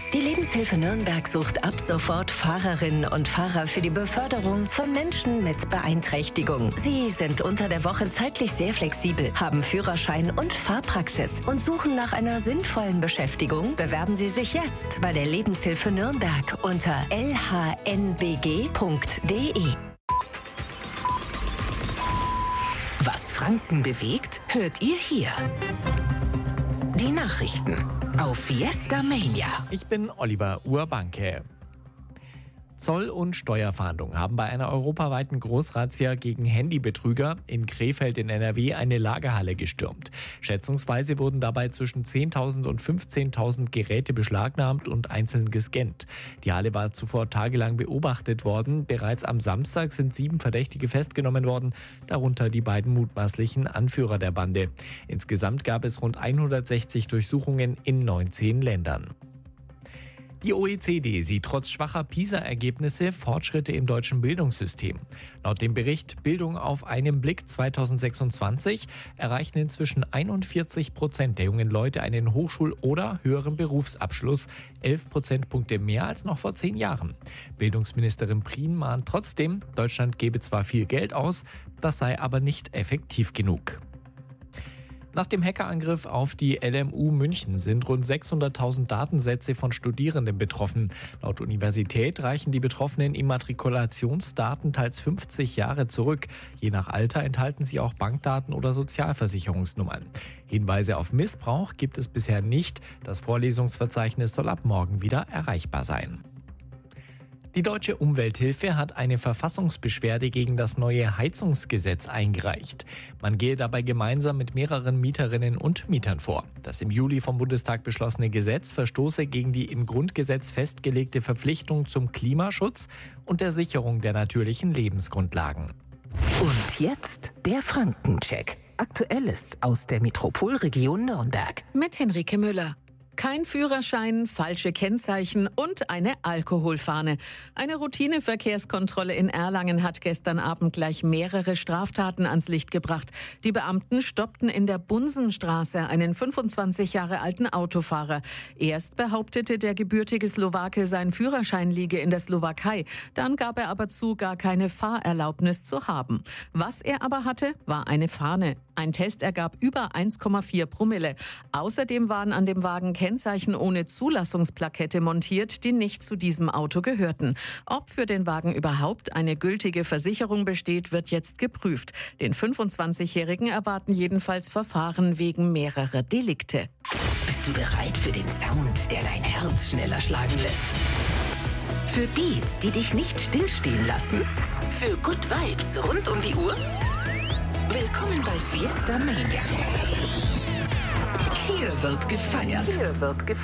Die Lebenshilfe Nürnberg sucht ab sofort Fahrerinnen und Fahrer für die Beförderung von Menschen mit Beeinträchtigung. Sie sind unter der Woche zeitlich sehr flexibel, haben Führerschein und Fahrpraxis und suchen nach einer sinnvollen Beschäftigung. Bewerben Sie sich jetzt bei der Lebenshilfe Nürnberg unter lhnbg.de. Was Franken bewegt, hört ihr hier. Die Nachrichten auf Fiesta Mania. Ich bin Oliver Urbanke. Zoll- und Steuerfahndung haben bei einer europaweiten Großrazzia gegen Handybetrüger in Krefeld in NRW eine Lagerhalle gestürmt. Schätzungsweise wurden dabei zwischen 10.000 und 15.000 Geräte beschlagnahmt und einzeln gescannt. Die Halle war zuvor tagelang beobachtet worden. Bereits am Samstag sind 7 Verdächtige festgenommen worden, darunter die beiden mutmaßlichen Anführer der Bande. Insgesamt gab es rund 160 Durchsuchungen in 19 Ländern. Die OECD sieht trotz schwacher PISA-Ergebnisse Fortschritte im deutschen Bildungssystem. Laut dem Bericht Bildung auf einen Blick 2026 erreichen inzwischen 41% der jungen Leute einen Hochschul- oder höheren Berufsabschluss, 11 Prozentpunkte mehr als noch vor 10 Jahren. Bildungsministerin Prien mahnt trotzdem, Deutschland gebe zwar viel Geld aus, das sei aber nicht effektiv genug. Nach dem Hackerangriff auf die LMU München sind rund 600.000 Datensätze von Studierenden betroffen. Laut Universität reichen die betroffenen Immatrikulationsdaten teils 50 Jahre zurück. Je nach Alter enthalten sie auch Bankdaten oder Sozialversicherungsnummern. Hinweise auf Missbrauch gibt es bisher nicht. Das Vorlesungsverzeichnis soll ab morgen wieder erreichbar sein. Die Deutsche Umwelthilfe hat eine Verfassungsbeschwerde gegen das neue Heizungsgesetz eingereicht. Man gehe dabei gemeinsam mit mehreren Mieterinnen und Mietern vor. Das im Juli vom Bundestag beschlossene Gesetz verstoße gegen die im Grundgesetz festgelegte Verpflichtung zum Klimaschutz und der Sicherung der natürlichen Lebensgrundlagen. Und jetzt der Frankencheck. Aktuelles aus der Metropolregion Nürnberg. Mit Henrike Müller. Kein Führerschein, falsche Kennzeichen und eine Alkoholfahne. Eine Routineverkehrskontrolle in Erlangen hat gestern Abend gleich mehrere Straftaten ans Licht gebracht. Die Beamten stoppten in der Bunsenstraße einen 25 Jahre alten Autofahrer. Erst behauptete der gebürtige Slowake, sein Führerschein liege in der Slowakei. Dann gab er aber zu, gar keine Fahrerlaubnis zu haben. Was er aber hatte, war eine Fahne. Ein Test ergab über 1,4 Promille. Außerdem waren an dem Wagen Kennzeichen ohne Zulassungsplakette montiert, die nicht zu diesem Auto gehörten. Ob für den Wagen überhaupt eine gültige Versicherung besteht, wird jetzt geprüft. Den 25-Jährigen erwarten jedenfalls Verfahren wegen mehrerer Delikte. Bist du bereit für den Sound, der dein Herz schneller schlagen lässt? Für Beats, die dich nicht stillstehen lassen? Für Good Vibes rund um die Uhr? Willkommen bei Fiesta Mania. Hier wird gefeiert.